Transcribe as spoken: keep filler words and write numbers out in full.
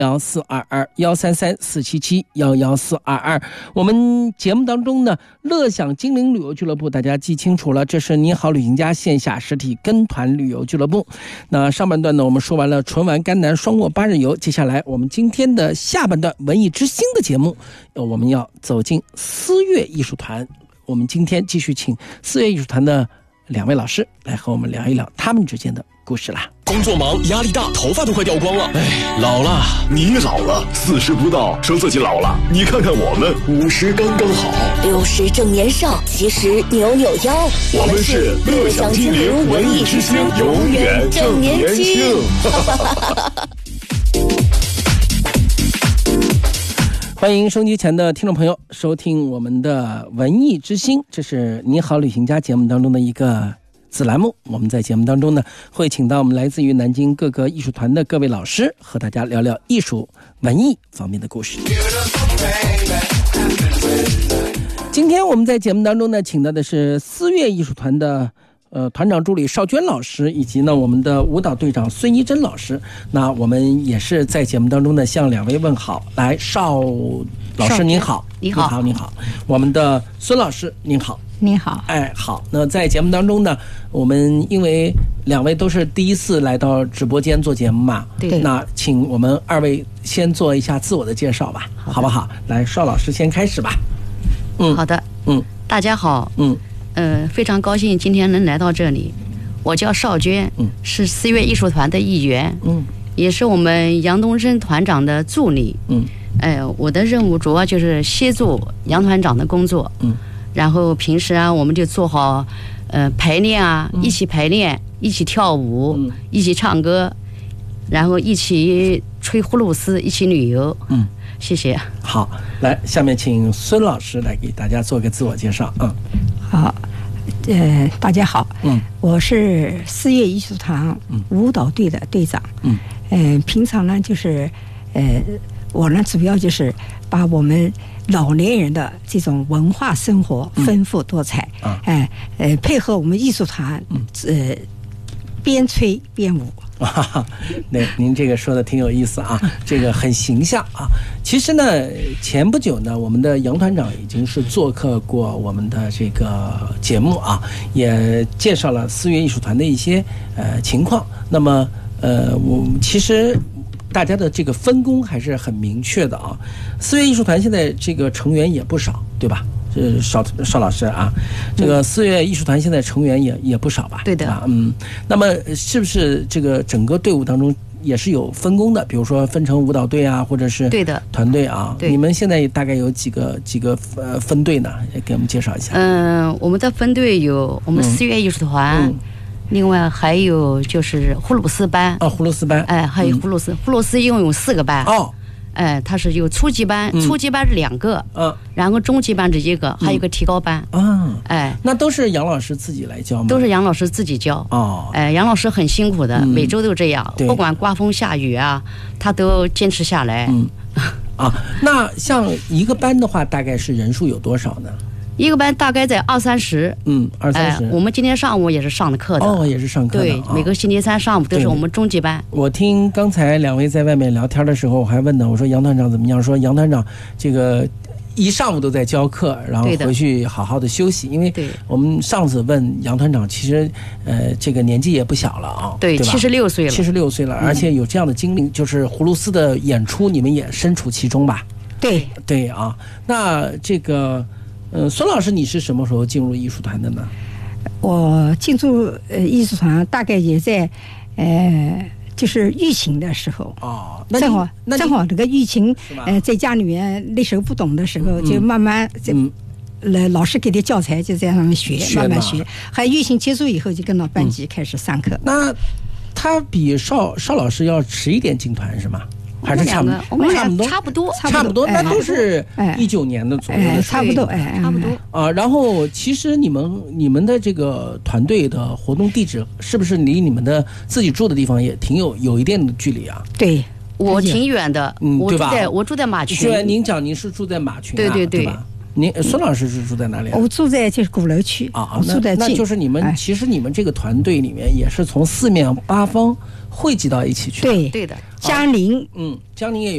幺四二二幺三三四七七幺幺四二二。我们节目当中呢，乐享精灵旅游俱乐部大家记清楚了，这是你好旅行家线下实体跟团旅游俱乐部。那上半段呢，我们说完了纯玩甘南双卧八日游，接下来我们今天的下半段文艺之星的节目，我们要走进思悦艺术团。我们今天继续请思悦艺术团的两位老师来和我们聊一聊他们之间的故事啦。 工作忙，压力大，头发都快掉光了。哎，老了。 你老了，四十不到，说自己老了。你看看我们，五十刚刚好， 六十正年少，其实扭扭腰。 我们是乐享精灵文艺之星，永远正年轻。 欢迎收机前的听众朋友收听我们的文艺之星，这是你好旅行家节目当中的一个子栏目。我们在节目当中呢，会请到我们来自于南京各个艺术团的各位老师，和大家聊聊艺术文艺方面的故事。今天我们在节目当中呢，请到的是思悦艺术团的呃，团长助理邵娟老师，以及呢我们的舞蹈队长孙一珍老师。那我们也是在节目当中呢向两位问好。来，邵老师您好。 你好。 你好，你好。我们的孙老师您好。 你好。 哎，好。那在节目当中呢，我们因为两位都是第一次来到直播间做节目嘛， 对， 那请我们二位先做一下自我的介绍吧，好不好？来，邵老师先开始吧。 嗯，好的。 嗯， 大家好。 嗯。 呃，非常高兴今天能来到这里。我叫邵娟， 嗯， 是思悦艺术团的一员， 嗯， 也是我们杨东升团长的助理， 嗯， 哎、呃，我的任务主要就是协助杨团长的工作， 嗯， 然后平时啊，我们就做好呃排练啊， 嗯、 一起排练，一起跳舞， 嗯， 一起唱歌，然后一起吹葫芦丝，一起旅游， 嗯。 谢谢。 好，来，下面请孙老师来给大家做个自我介绍。嗯， 好，呃，大家好， 嗯， 我是思悦艺术团舞蹈队的队长， 嗯， 呃，平常呢就是，呃，我呢主要就是把我们老年人的这种文化生活丰富多彩， 嗯、啊， 哎、呃，呃，配合我们艺术团，嗯，呃，边吹边舞。 啊，那您这个说的挺有意思啊，这个很形象啊。其实呢，前不久呢，我们的杨团长已经是做客过我们的这个节目啊，也介绍了思悦艺术团的一些呃情况。那么呃，我其实大家的这个分工还是很明确的啊。思悦艺术团现在这个成员也不少，对吧？是邵邵老师啊，这个思悦艺术团现在成员也也不少吧？ 对的， 啊，嗯，那么是不是这个整个队伍当中也是有分工的？比如说分成舞蹈队啊，或者是对的团队啊？ 对， 你们现在大概有几个几个呃分队呢？也给我们介绍一下。 嗯、呃，我们的分队有我们思悦艺术团。嗯嗯，另外还有就是葫芦丝班啊，葫芦丝班， 哎，还有葫芦丝，葫芦丝一共有四个班哦， 哎，它是有初级班， 嗯、 初级班是两个， 嗯， 然后中级班是一个，嗯、还有一个提高班啊， 哎， 那都是杨老师自己来教吗？ 都是杨老师自己教哦， 哎，杨老师很辛苦的， 嗯、 每周都这样，不管刮风下雨啊，他都坚持下来。 嗯，啊，那像一个班的话，大概是人数有多少呢？ 一个班大概在二三十， 嗯，二三十。 我们今天上午也是上的课的， 哦，也是上课的。 对，哦、每个星期三上午都是我们中级班。 我听刚才两位在外面聊天的时候，我还问呢，我说杨团长怎么样？说杨团长这个一上午都在教课，然后回去好好的休息。因为我们上次问杨团长，其实呃这个年纪也不小了啊， 对，七十六岁了， 七十六岁了，而且有这样的经历，就是葫芦丝的演出，你们也身处其中吧？ 对对啊，那这个。呃，孙老师，你是什么时候进入艺术团的呢？ 我进入呃艺术团大概也在，呃，就是疫情的时候。 哦， 那正好正好这个疫情，呃，在家里面那时候不懂的时候，嗯、就慢慢就，呃、嗯，老师给的教材就在上面学， 学慢慢学。还疫情结束以后，就跟到班级开始上课。 嗯、那他比邵邵老师要迟一点进团是吗？还是差不多， 我们差不多， 差不多， 差不多，那都是一九年的左右的差不多，哎， 差不多啊。然后，其实你们你们的这个团队的活动地址是不是离你们的自己住的地方也挺有有一定的距离啊？ 对， 我挺远的， 嗯， 我住在我住在马群。 虽然您讲您是住在马群， 对对对， 吧？您孙老师是住在哪里啊？ 我住在就是鼓楼区啊， 我住在那就是你们其实你们这个团队里面也是从四面八方汇集到一起去。 对对的， 江宁， 嗯，江宁也有。